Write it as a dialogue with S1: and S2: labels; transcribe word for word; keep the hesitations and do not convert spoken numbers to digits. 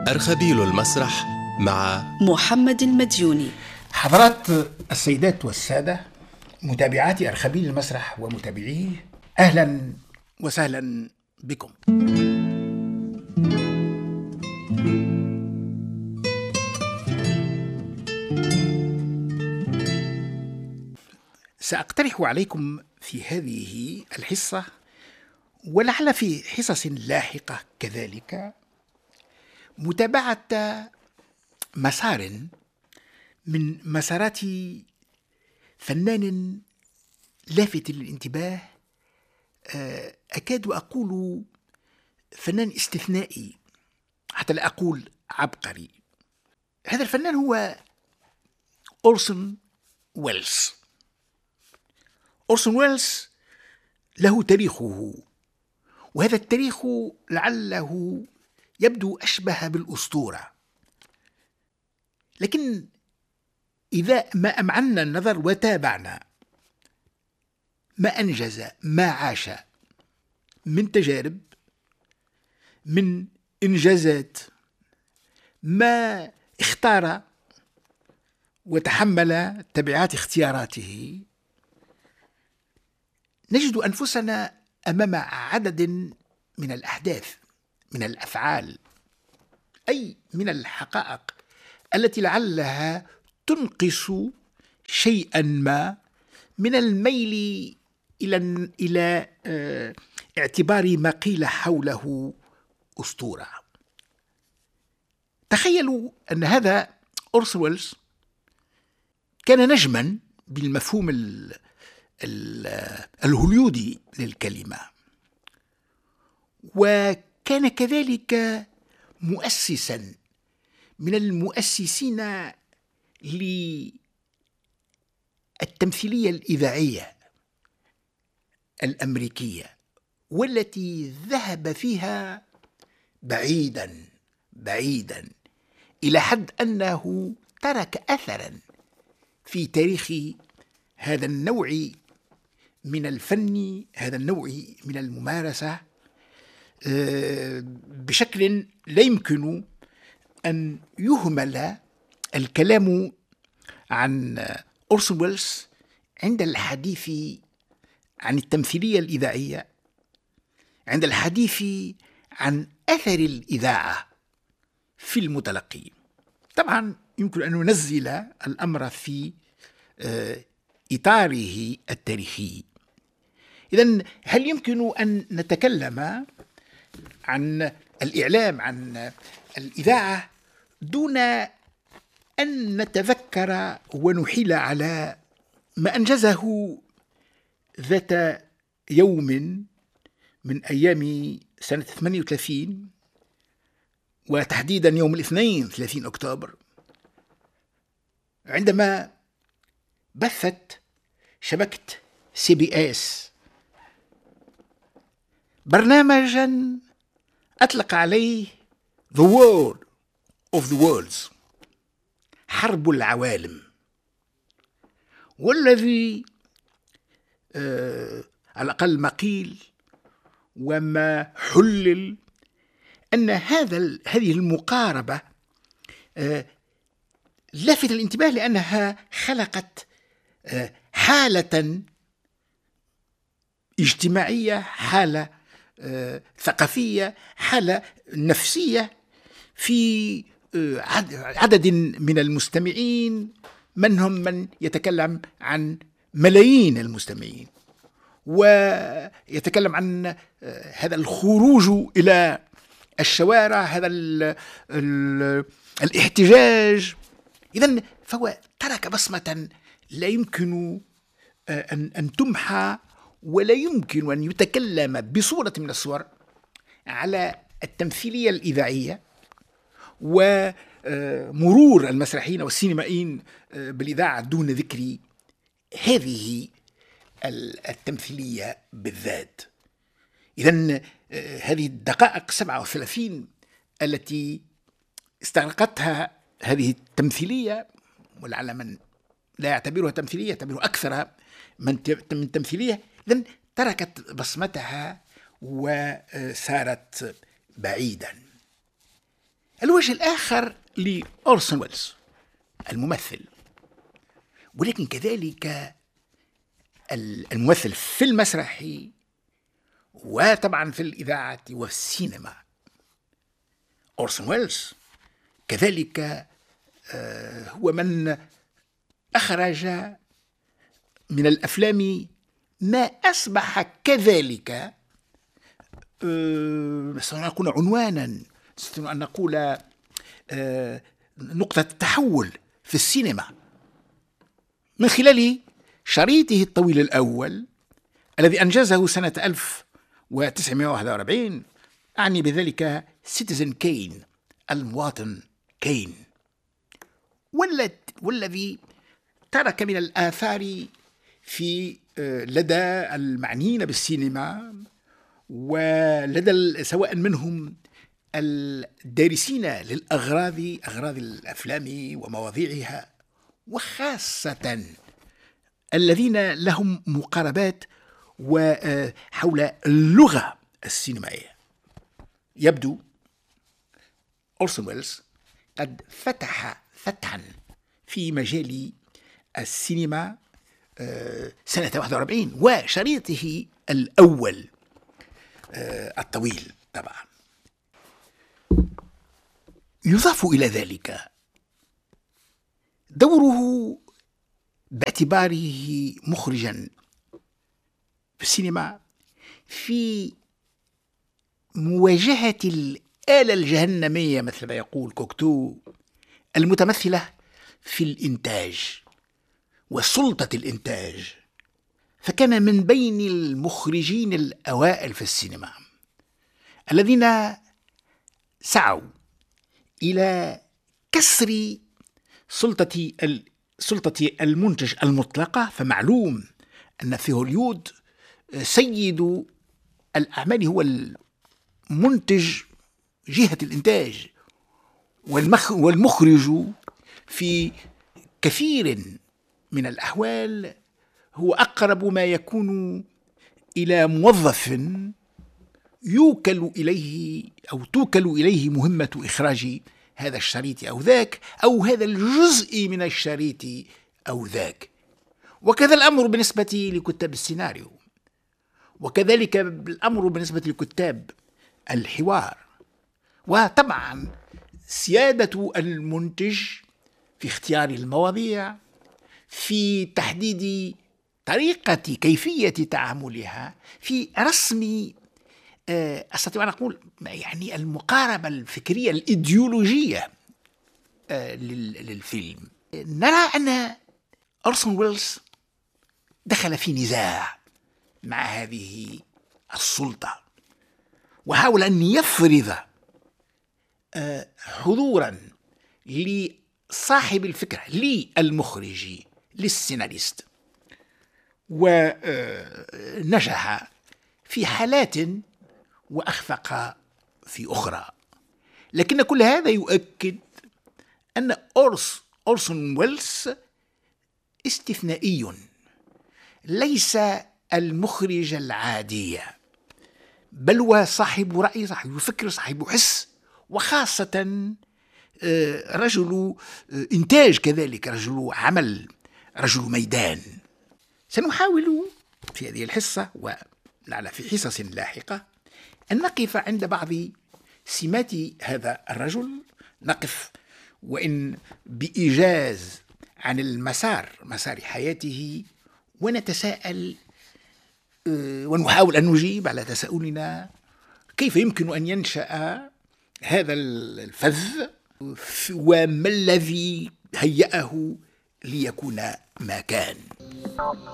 S1: أرخبيل المسرح مع
S2: محمد المديوني.
S3: حضرات السيدات والسادة متابعات أرخبيل المسرح ومتابعيه، أهلا وسهلا بكم. سأقترح عليكم في هذه الحصة ولعل في حصص لاحقة كذلك متابعة مسار من مسارات فنان لافت للانتباه، أكاد أقول فنان استثنائي حتى لا أقول عبقري. هذا الفنان هو أورسون ويلز. أورسون ويلز له تاريخه، وهذا التاريخ لعله يبدو أشبه بالأسطورة، لكن إذا ما أمعنا النظر وتابعنا ما أنجز، ما عاش من تجارب، من إنجازات، ما اختار وتحمل تبعات اختياراته، نجد أنفسنا أمام عدد من الأحداث، من الأفعال، أي من الحقائق التي لعلها تنقص شيئا ما من الميل إلى إلى اه اعتبار ما قيل حوله أسطورة. تخيلوا أن هذا أورسون ويلز كان نجما بالمفهوم ال ال الهوليودي للكلمة، وكان كذلك مؤسسا من المؤسسين للتمثيلية الإذاعية الأمريكية، والتي ذهب فيها بعيدا بعيدا إلى حد أنه ترك أثرا في تاريخ هذا النوع من الفن، هذا النوع من الممارسة، بشكل لا يمكن أن يهمل الكلام عن أورسون ويلز عند الحديث عن التمثيلية الإذاعية، عند الحديث عن أثر الإذاعة في المتلقي. طبعا يمكن أن ننزل الأمر في إطاره التاريخي. إذن هل يمكن أن نتكلم عن الإعلام، عن الإذاعة، دون أن نتذكر ونحيل على ما أنجزه ذات يوم من أيام سنة ثمانية وثلاثين، وتحديدا يوم الاثنين ثلاثين أكتوبر، عندما بثت شبكة سي بي اس برنامجا أطلق عليه The War of the Worlds، حرب العوالم، والذي آه على الأقل ما قيل وما حلل أن هذا هذه المقاربة آه لافت الانتباه، لأنها خلقت آه حالة اجتماعية، حالة آه ثقافية، حالة نفسية في آه عدد من المستمعين، منهم من يتكلم عن ملايين المستمعين، ويتكلم عن آه هذا الخروج إلى الشوارع، هذا ال ال الاحتجاج. إذن فهو ترك بصمة لا يمكن أن, أن تمحى، ولا يمكن أن يتكلم بصورة من الصور على التمثيلية الإذاعية ومرور المسرحيين والسينمائيين بالإذاعة دون ذكر هذه التمثيلية بالذات. إذن هذه الدقائق سبعة وثلاثين التي استغرقتها هذه التمثيلية، ولعل من لا يعتبرها تمثيلية يعتبرها أكثر من تمثيلية، إذن تركت بصمتها وسارت بعيدا. الوجه الآخر لأورسون ويلز الممثل، ولكن كذلك الممثل في المسرح وطبعا في الإذاعة والسينما. أورسون ويلز كذلك هو من أخرج من الأفلام ما أصبح كذلك نستطيع أن نقول عنوانا، نستطيع أن نقول نقطة تحول في السينما من خلال شريطه الطويل الأول الذي أنجزه سنة ألف وتسعمائة وواحد وأربعين، أعني بذلك سيتيزن كين، المواطن كين، والذي ترك من الآثار في لدى المعنيين بالسينما ولدى سواء منهم الدارسين للأغراض أغراض الأفلام ومواضيعها، وخاصة الذين لهم مقاربات وحول اللغة السينمائية. يبدو أورسون ويلز قد فتح فتحا في مجال السينما سنة واحد وأربعين وشريطه الأول الطويل طبعا. يضاف إلى ذلك دوره باعتباره مخرجا في السينما في مواجهة الآلة الجهنمية مثل ما يقول كوكتو المتمثلة في الإنتاج وسلطة الإنتاج، فكان من بين المخرجين الأوائل في السينما الذين سعوا إلى كسر سلطة سلطة المنتج المطلقة. فمعلوم أن في هوليود سيد الأعمال هو المنتج جهة الإنتاج، والمخرج في كثير من الأحوال هو أقرب ما يكون إلى موظف يوكل إليه أو توكل إليه مهمة إخراج هذا الشريط أو ذاك، أو هذا الجزء من الشريط أو ذاك. وكذا الأمر بالنسبة لكتاب السيناريو، وكذلك الأمر بالنسبة لكتاب الحوار. وطبعا سيادة المنتج في اختيار المواضيع، في تحديد طريقة كيفية تعاملها، في رسم أستطيع أن أقول يعني المقاربة الفكرية الإيديولوجية للفيلم. نرى أن أورسون ويلز دخل في نزاع مع هذه السلطة، وحاول أن يفرض حضورا لصاحب الفكرة، للمخرج، للسيناريست، ونجح في حالات وأخفق في أخرى. لكن كل هذا يؤكد أن أورس أورسون ويلز استثنائي، ليس المخرج العادي، بل هو صاحب رأي، صاحب فكر، صاحب حس، وخاصة رجل إنتاج، كذلك رجل عمل، رجل ميدان. سنحاول في هذه الحصة ولعل في حصص لاحقة أن نقف عند بعض سمات هذا الرجل، نقف وإن بإيجاز عن المسار مسار حياته، ونتساءل ونحاول أن نجيب على تساؤلنا: كيف يمكن أن ينشأ هذا الفذ، وما الذي هيأه ليكون ما كان؟